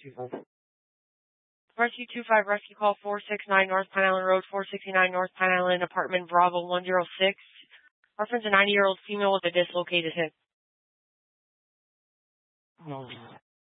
Rescue 25, rescue call 469 North Pine Island Road, 469 North Pine Island, apartment Bravo 106. Reference a 90-year-old female with a dislocated hip.